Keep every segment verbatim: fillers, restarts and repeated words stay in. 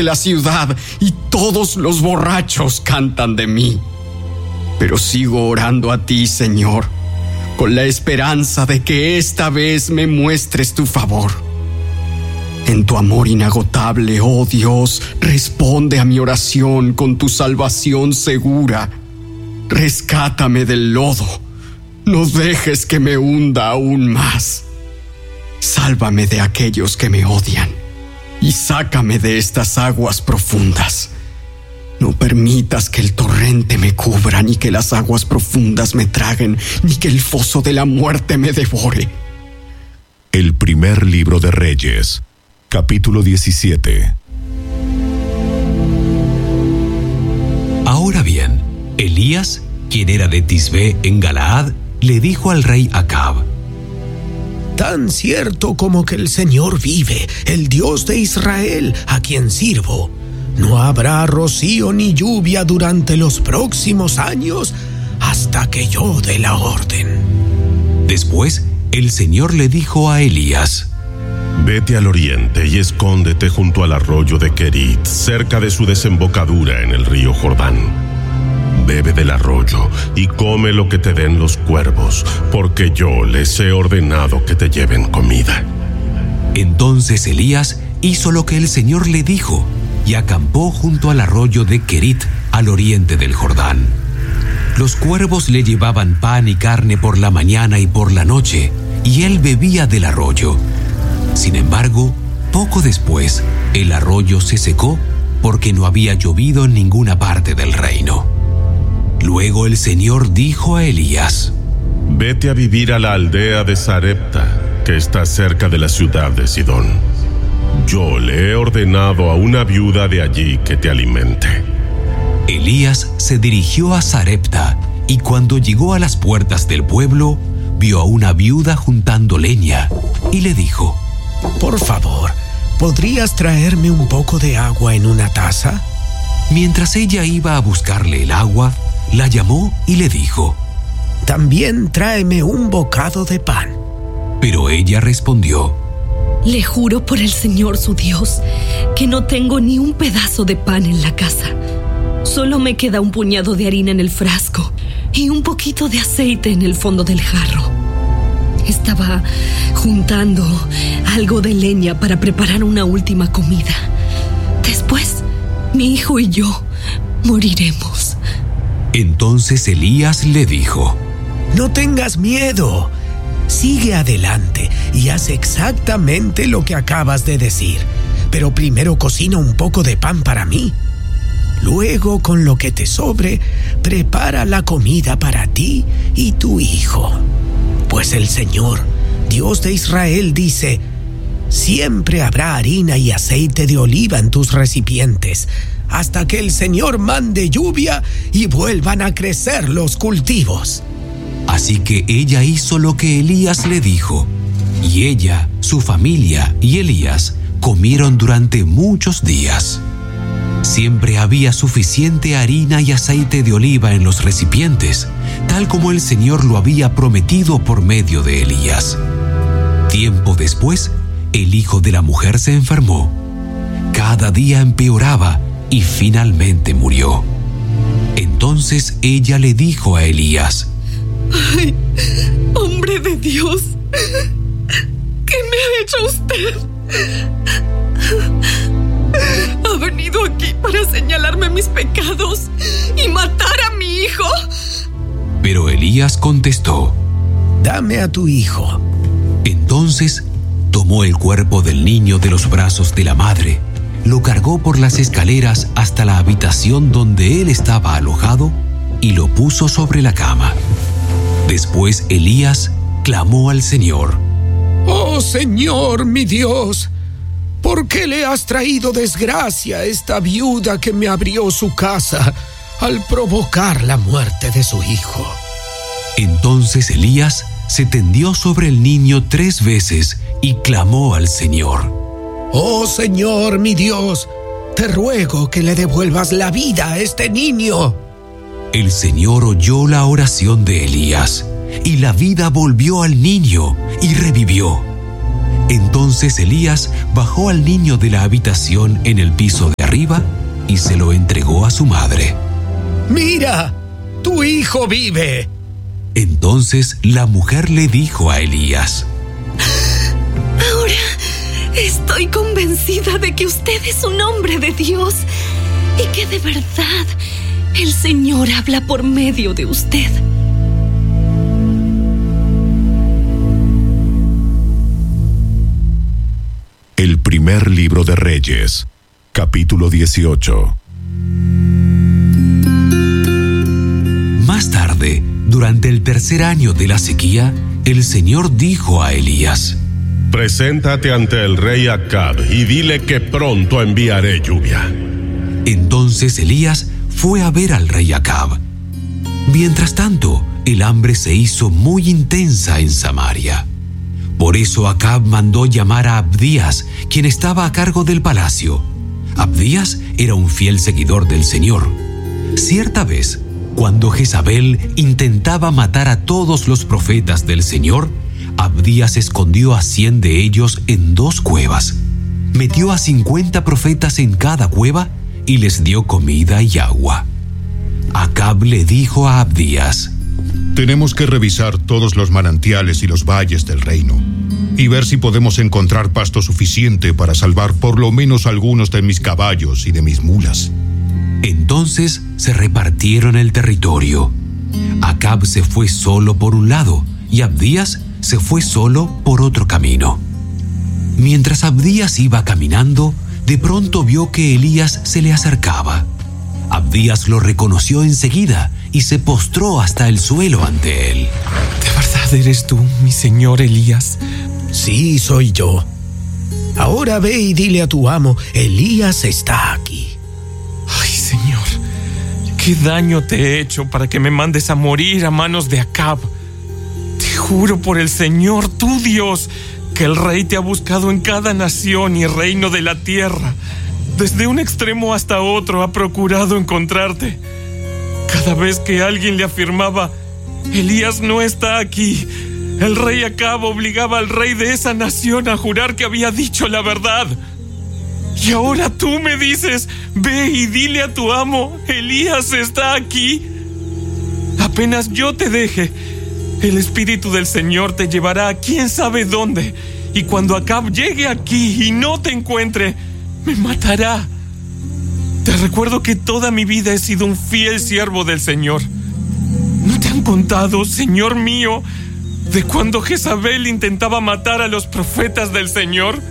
la ciudad y todos los borrachos cantan de mí. Pero sigo orando a ti, Señor, con la esperanza de que esta vez me muestres tu favor. En tu amor inagotable, oh Dios, responde a mi oración con tu salvación segura. Rescátame del lodo, no dejes que me hunda aún más. Sálvame de aquellos que me odian y sácame de estas aguas profundas. No permitas que el torrente me cubra, ni que las aguas profundas me traguen, ni que el foso de la muerte me devore. El primer libro de Reyes, capítulo diecisiete. Ahora bien, Elías, quien era de Tisbé en Galaad, le dijo al rey Acab: Tan cierto como que el Señor vive, el Dios de Israel, a quien sirvo, no habrá rocío ni lluvia durante los próximos años hasta que yo dé la orden. Después, el Señor le dijo a Elías: Vete al oriente y escóndete junto al arroyo de Kerit, cerca de su desembocadura en el río Jordán. Bebe del arroyo y come lo que te den los cuervos, porque yo les he ordenado que te lleven comida. Entonces Elías hizo lo que el Señor le dijo y acampó junto al arroyo de Kerit, al oriente del Jordán. Los cuervos le llevaban pan y carne por la mañana y por la noche, y él bebía del arroyo. Sin embargo, poco después, el arroyo se secó porque no había llovido en ninguna parte del reino. Luego el Señor dijo a Elías: Vete a vivir a la aldea de Sarepta, que está cerca de la ciudad de Sidón. Yo le he ordenado a una viuda de allí que te alimente. Elías se dirigió a Sarepta, y cuando llegó a las puertas del pueblo, vio a una viuda juntando leña, y le dijo: Por favor, ¿podrías traerme un poco de agua en una taza? Mientras ella iba a buscarle el agua, la llamó y le dijo: También tráeme un bocado de pan. Pero ella respondió: Le juro por el Señor su Dios que no tengo ni un pedazo de pan en la casa. Solo me queda un puñado de harina en el frasco y un poquito de aceite en el fondo del jarro. Estaba juntando algo de leña para preparar una última comida. Después, mi hijo y yo moriremos. Entonces Elías le dijo: No tengas miedo. Sigue adelante y haz exactamente lo que acabas de decir. Pero primero cocina un poco de pan para mí. Luego, con lo que te sobre, prepara la comida para ti y tu hijo. Pues el Señor, Dios de Israel, dice: Siempre habrá harina y aceite de oliva en tus recipientes, hasta que el Señor mande lluvia y vuelvan a crecer los cultivos. Así que ella hizo lo que Elías le dijo, y ella, su familia y Elías comieron durante muchos días. Siempre había suficiente harina y aceite de oliva en los recipientes, tal como el Señor lo había prometido por medio de Elías. Tiempo después, el hijo de la mujer se enfermó. Cada día empeoraba y finalmente murió. Entonces ella le dijo a Elías: ¡Ay, hombre de Dios! ¿Qué me ha hecho usted? ¿Ha venido aquí para señalarme mis pecados y matar a mi hijo? Pero Elías contestó: Dame a tu hijo. Entonces tomó el cuerpo del niño de los brazos de la madre, lo cargó por las escaleras hasta la habitación donde él estaba alojado y lo puso sobre la cama. Después Elías clamó al Señor: Oh Señor, mi Dios, ¿por qué le has traído desgracia a esta viuda que me abrió su casa al provocar la muerte de su hijo? Entonces Elías se tendió sobre el niño tres veces y clamó al Señor: Oh Señor, mi Dios, te ruego que le devuelvas la vida a este niño. El Señor oyó la oración de Elías, y la vida volvió al niño y revivió. Entonces Elías bajó al niño de la habitación en el piso de arriba arriba y se lo entregó a su madre. ¡Mira! ¡Tu hijo vive! Entonces la mujer le dijo a Elías: Ahora estoy convencida de que usted es un hombre de Dios y que de verdad el Señor habla por medio de usted. El primer libro de Reyes, capítulo dieciocho. Más tarde, durante el tercer año de la sequía, el Señor dijo a Elías: Preséntate ante el rey Acab y dile que pronto enviaré lluvia. Entonces Elías fue a ver al rey Acab. Mientras tanto, el hambre se hizo muy intensa en Samaria. Por eso Acab mandó llamar a Abdías, quien estaba a cargo del palacio. Abdías era un fiel seguidor del Señor. Cierta vez, cuando Jezabel intentaba matar a todos los profetas del Señor, Abdías escondió a cien de ellos en dos cuevas. Metió a cincuenta profetas en cada cueva y les dio comida y agua. Acab le dijo a Abdías: Tenemos que revisar todos los manantiales y los valles del reino y ver si podemos encontrar pasto suficiente para salvar por lo menos algunos de mis caballos y de mis mulas. Entonces se repartieron el territorio. Acab se fue solo por un lado y Abdías se fue solo por otro camino. Mientras Abdías iba caminando, de pronto vio que Elías se le acercaba. Abdías lo reconoció enseguida y se postró hasta el suelo ante él. ¿De verdad eres tú, mi señor Elías? Sí, soy yo. Ahora ve y dile a tu amo, Elías está aquí. Ay, Señor, ¿qué daño te he hecho para que me mandes a morir a manos de Acab? Te juro por el Señor, tu Dios, que el rey te ha buscado en cada nación y reino de la tierra. Desde un extremo hasta otro ha procurado encontrarte. Cada vez que alguien le afirmaba, Elías no está aquí, el rey Acab obligaba al rey de esa nación a jurar que había dicho la verdad. Y ahora tú me dices, ve y dile a tu amo, Elías está aquí. Apenas yo te deje, el Espíritu del Señor te llevará a quién sabe dónde, y cuando Acab llegue aquí y no te encuentre, me matará. Te recuerdo que toda mi vida he sido un fiel siervo del Señor. ¿No te han contado, Señor mío, de cuando Jezabel intentaba matar a los profetas del Señor?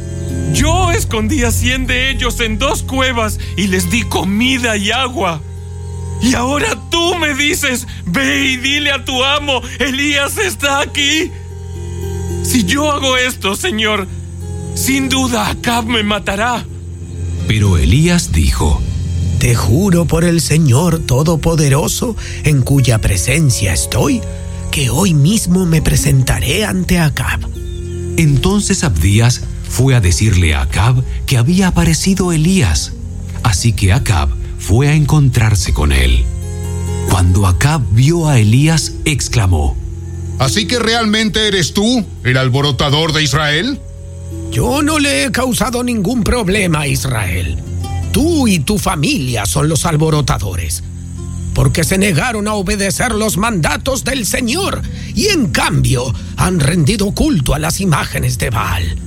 Yo escondí a cien de ellos en dos cuevas y les di comida y agua. Y ahora tú me dices, ve y dile a tu amo, Elías está aquí. Si yo hago esto, Señor, sin duda Acab me matará. Pero Elías dijo: Te juro por el Señor Todopoderoso, en cuya presencia estoy, que hoy mismo me presentaré ante Acab. Entonces Abdías fue a decirle a Acab que había aparecido Elías. Así que Acab fue a encontrarse con él. Cuando Acab vio a Elías, exclamó: ¿Así que realmente eres tú, el alborotador de Israel? Yo no le he causado ningún problema a Israel. Tú y tu familia son los alborotadores, porque se negaron a obedecer los mandatos del Señor y en cambio han rendido culto a las imágenes de Baal.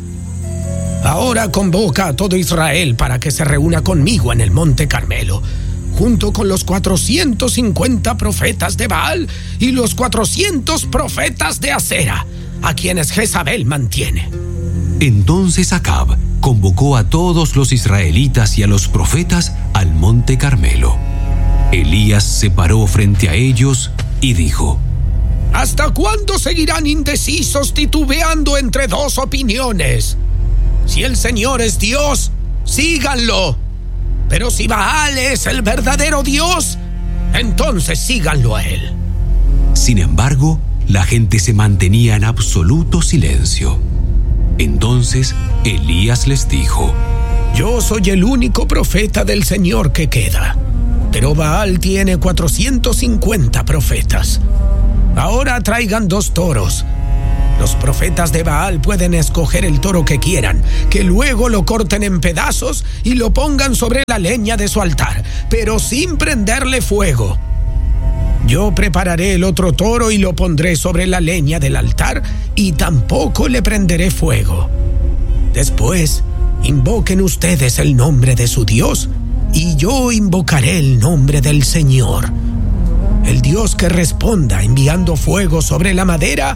Ahora convoca a todo Israel para que se reúna conmigo en el Monte Carmelo, junto con los cuatrocientos cincuenta profetas de Baal y los cuatrocientos profetas de Acera, a quienes Jezabel mantiene. Entonces Acab convocó a todos los israelitas y a los profetas al Monte Carmelo. Elías se paró frente a ellos y dijo: ¿Hasta cuándo seguirán indecisos titubeando entre dos opiniones? Si el Señor es Dios, síganlo. Pero si Baal es el verdadero Dios, entonces síganlo a él. Sin embargo, la gente se mantenía en absoluto silencio. Entonces Elías les dijo: Yo soy el único profeta del Señor que queda, pero Baal tiene cuatrocientos cincuenta profetas. Ahora traigan dos toros Los profetas de Baal pueden escoger el toro que quieran, que luego lo corten en pedazos y lo pongan sobre la leña de su altar, pero sin prenderle fuego. Yo prepararé el otro toro y lo pondré sobre la leña del altar y tampoco le prenderé fuego. Después, invoquen ustedes el nombre de su Dios y yo invocaré el nombre del Señor. El Dios que responda enviando fuego sobre la madera,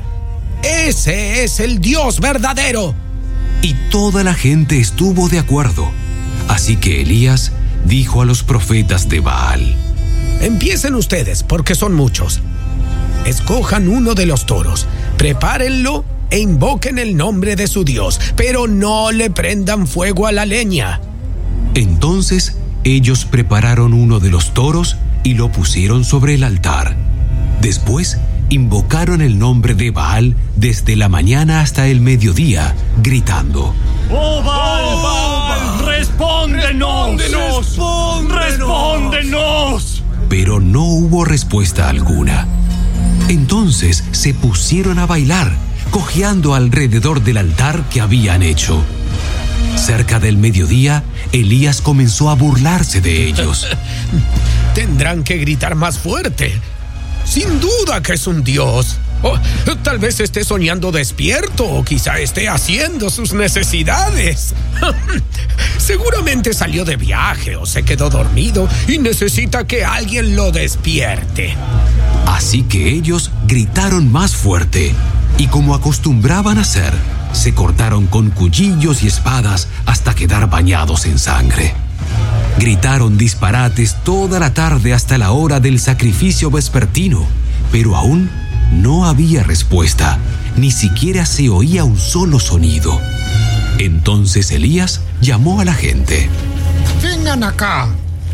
ese es el Dios verdadero. Y toda la gente estuvo de acuerdo. Así que Elías dijo a los profetas de Baal: empiecen ustedes, porque son muchos. Escojan uno de los toros, prepárenlo e invoquen el nombre de su Dios, pero no le prendan fuego a la leña. Entonces ellos prepararon uno de los toros y lo pusieron sobre el altar. Después invocaron el nombre de Baal desde la mañana hasta el mediodía, gritando: ¡Oh, Baal! ¡Oh, Baal! ¡Respóndenos! ¡Respóndenos! ¡Respóndenos! Pero no hubo respuesta alguna. Entonces se pusieron a bailar, cojeando alrededor del altar que habían hecho. Cerca del mediodía, Elías comenzó a burlarse de ellos. Tendrán que gritar más fuerte. Sin duda que es un dios. Oh, tal vez esté soñando despierto o quizá esté haciendo sus necesidades. Seguramente salió de viaje o se quedó dormido y necesita que alguien lo despierte. Así que ellos gritaron más fuerte y, como acostumbraban hacer, se cortaron con cuchillos y espadas hasta quedar bañados en sangre. Gritaron disparates toda la tarde hasta la hora del sacrificio vespertino, pero aún no había respuesta, ni siquiera se oía un solo sonido. Entonces Elías llamó a la gente. ¡Vengan acá!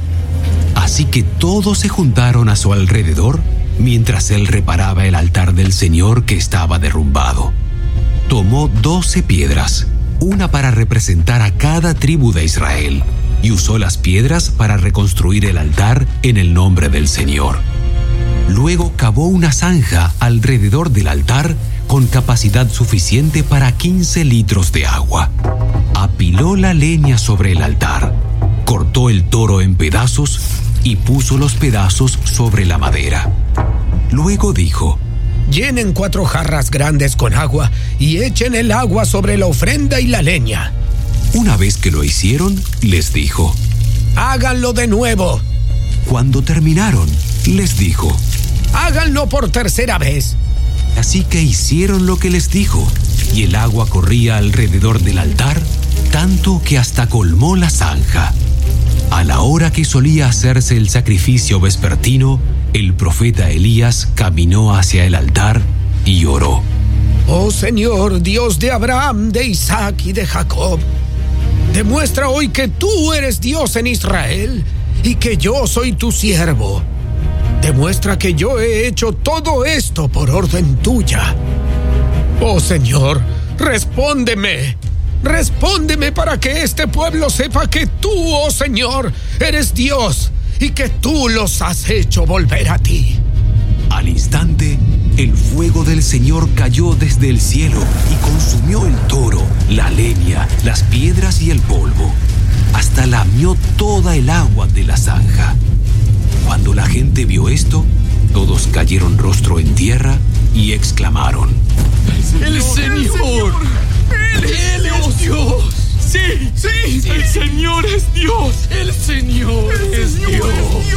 Así que todos se juntaron a su alrededor mientras él reparaba el altar del Señor que estaba derrumbado. Tomó doce piedras, una para representar a cada tribu de Israel, y usó las piedras para reconstruir el altar en el nombre del Señor. Luego cavó una zanja alrededor del altar con capacidad suficiente para quince litros de agua. Apiló la leña sobre el altar, cortó el toro en pedazos y puso los pedazos sobre la madera. Luego dijo: llenen cuatro jarras grandes con agua y echen el agua sobre la ofrenda y la leña. Una vez que lo hicieron, les dijo: háganlo de nuevo. Cuando terminaron, les dijo: háganlo por tercera vez. Así que hicieron lo que les dijo, y el agua corría alrededor del altar, tanto que hasta colmó la zanja. A la hora que solía hacerse el sacrificio vespertino, el profeta Elías caminó hacia el altar y oró: oh Señor, Dios de Abraham, de Isaac y de Jacob, demuestra hoy que tú eres Dios en Israel y que yo soy tu siervo. Demuestra que yo he hecho todo esto por orden tuya. Oh Señor, respóndeme. Respóndeme para que este pueblo sepa que tú, oh Señor, eres Dios y que tú los has hecho volver a ti. Al instante, el fuego del Señor cayó desde el cielo y consumió el toro, la leña, las piedras y el polvo. Hasta lamió toda el agua de la zanja. Cuando la gente vio esto, todos cayeron rostro en tierra y exclamaron: ¡El Señor! ¡Él, él es Dios! ¡Sí! ¡Sí! ¡El Señor es Dios! ¡El Señor es Dios!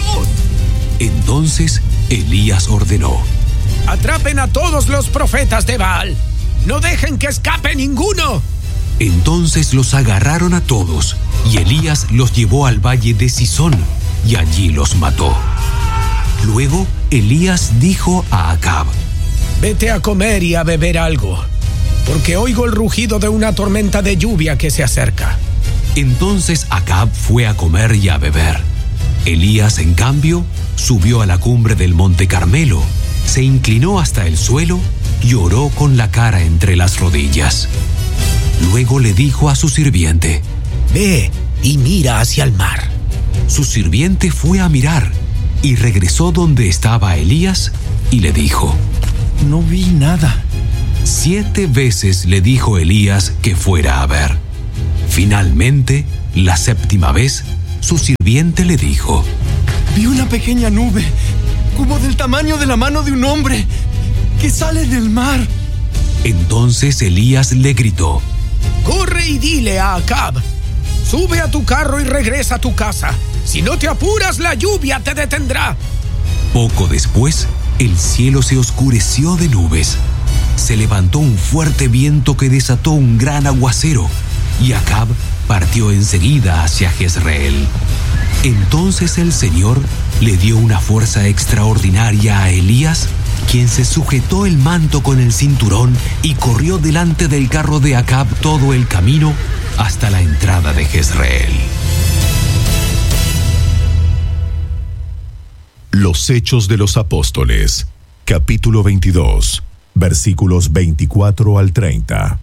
Entonces Elías ordenó: atrapen a todos los profetas de Baal. ¡No dejen que escape ninguno! Entonces los agarraron a todos, y Elías los llevó al valle de Sisón, y allí los mató. Luego Elías dijo a Acab: vete a comer y a beber algo, porque oigo el rugido de una tormenta de lluvia que se acerca. Entonces Acab fue a comer y a beber. Elías, en cambio, subió a la cumbre del monte Carmelo, se inclinó hasta el suelo y oró con la cara entre las rodillas. Luego le dijo a su sirviente: ve y mira hacia el mar. Su sirviente fue a mirar y regresó donde estaba Elías y le dijo: no vi nada. Siete veces le dijo Elías que fuera a ver. Finalmente, la séptima vez, su sirviente le dijo: Vi una pequeña nube, como del tamaño de la mano de un hombre, que sale del mar. Entonces Elías le gritó: Corre y dile a Acab: sube a tu carro y regresa a tu casa. Si no te apuras, la lluvia te detendrá. Poco después, el cielo se oscureció de nubes. Se levantó un fuerte viento que desató un gran aguacero, y Acab partió enseguida hacia Jezreel. Entonces el Señor le dio una fuerza extraordinaria a Elías, quien se sujetó el manto con el cinturón y corrió delante del carro de Acab todo el camino hasta la entrada de Jezreel. Los Hechos de los Apóstoles, capítulo veintidós, versículos veinticuatro al treinta.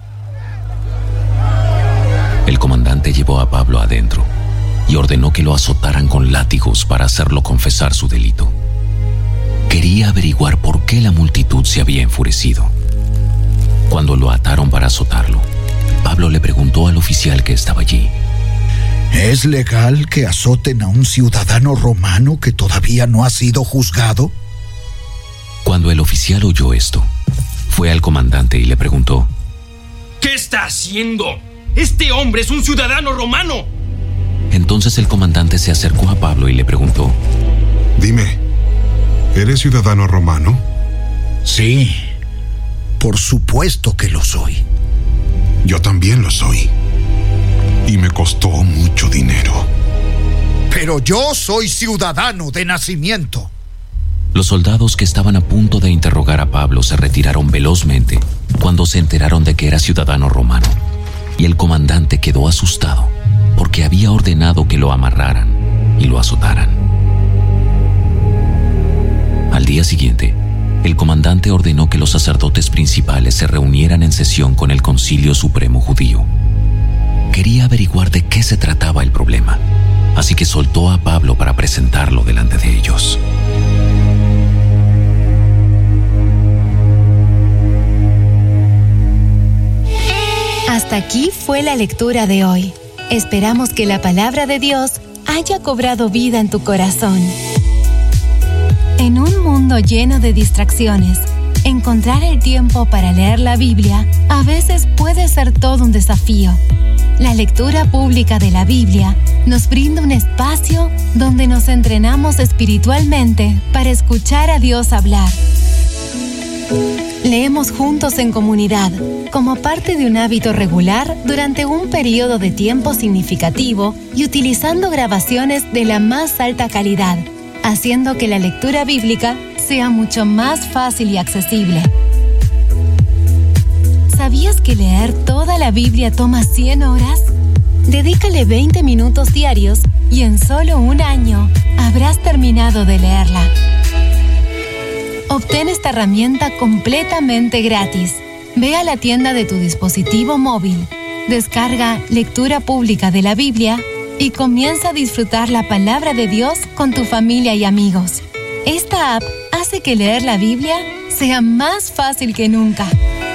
El comandante llevó a Pablo adentro y ordenó que lo azotaran con látigos para hacerlo confesar su delito. Quería averiguar por qué la multitud se había enfurecido. Cuando lo ataron para azotarlo, Pablo le preguntó al oficial que estaba allí: ¿Es legal que azoten a un ciudadano romano que todavía no ha sido juzgado? Cuando el oficial oyó esto, fue al comandante y le preguntó: ¿Qué está haciendo? ¡Este hombre es un ciudadano romano! Entonces el comandante se acercó a Pablo y le preguntó: Dime, ¿eres ciudadano romano? Sí, por supuesto que lo soy. Yo también lo soy. Y me costó mucho dinero. Pero yo soy ciudadano de nacimiento. Los soldados que estaban a punto de interrogar a Pablo se retiraron velozmente cuando se enteraron de que era ciudadano romano, y el comandante quedó asustado porque había ordenado que lo amarraran y lo azotaran. Al día siguiente, el comandante ordenó que los sacerdotes principales se reunieran en sesión con el Concilio Supremo Judío. Quería averiguar de qué se trataba el problema, así que soltó a Pablo para presentarlo delante de ellos. Hasta aquí fue la lectura de hoy. Esperamos que la palabra de Dios haya cobrado vida en tu corazón. En un mundo lleno de distracciones, encontrar el tiempo para leer la Biblia a veces puede ser todo un desafío. La lectura pública de la Biblia nos brinda un espacio donde nos entrenamos espiritualmente para escuchar a Dios hablar. Leemos juntos en comunidad, como parte de un hábito regular durante un periodo de tiempo significativo y utilizando grabaciones de la más alta calidad, haciendo que la lectura bíblica sea mucho más fácil y accesible. ¿Sabías que leer toda la Biblia toma cien horas? Dedícale veinte minutos diarios y en solo un año habrás terminado de leerla. Obtén esta herramienta completamente gratis. Ve a la tienda de tu dispositivo móvil, descarga Lectura Pública de la Biblia y comienza a disfrutar la palabra de Dios con tu familia y amigos. Esta app hace que leer la Biblia sea más fácil que nunca.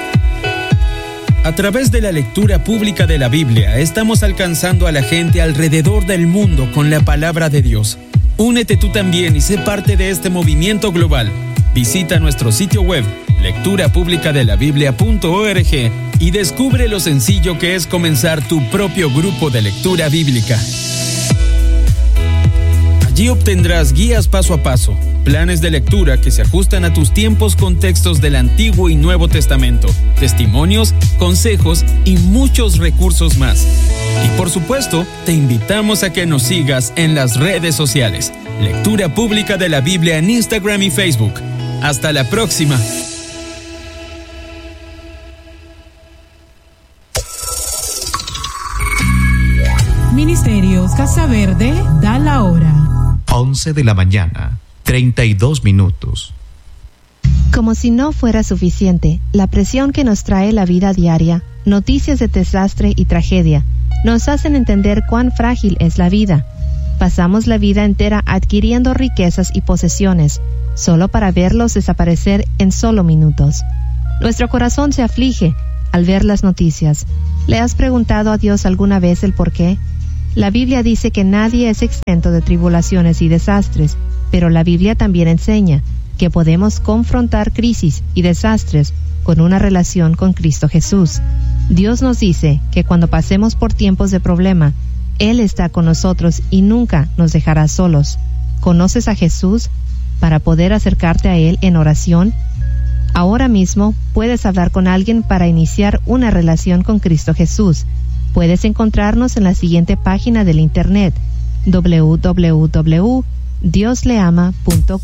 A través de la lectura pública de la Biblia, estamos alcanzando a la gente alrededor del mundo con la palabra de Dios. Únete tú también y sé parte de este movimiento global. Visita nuestro sitio web, lectura pública de la biblia punto org, y descubre lo sencillo que es comenzar tu propio grupo de lectura bíblica. Allí obtendrás guías paso a paso, planes de lectura que se ajustan a tus tiempos con textos del Antiguo y Nuevo Testamento, testimonios, consejos y muchos recursos más. Y por supuesto, te invitamos a que nos sigas en las redes sociales. Lectura Pública de la Biblia en Instagram y Facebook. Hasta la próxima. Ministerios Casa Verde da la hora. once de la mañana, treinta y dos minutos. Como si no fuera suficiente, la presión que nos trae la vida diaria, noticias de desastre y tragedia, nos hacen entender cuán frágil es la vida. Pasamos la vida entera adquiriendo riquezas y posesiones, solo para verlos desaparecer en solo minutos. Nuestro corazón se aflige al ver las noticias. ¿Le has preguntado a Dios alguna vez el por qué? La Biblia dice que nadie es exento de tribulaciones y desastres, pero la Biblia también enseña que podemos confrontar crisis y desastres con una relación con Cristo Jesús. Dios nos dice que cuando pasemos por tiempos de problema, Él está con nosotros y nunca nos dejará solos. ¿Conoces a Jesús? Para poder acercarte a Él en oración, ahora mismo puedes hablar con alguien para iniciar una relación con Cristo Jesús. Puedes encontrarnos en la siguiente página del internet: doble u doble u doble u punto dios le ama punto com.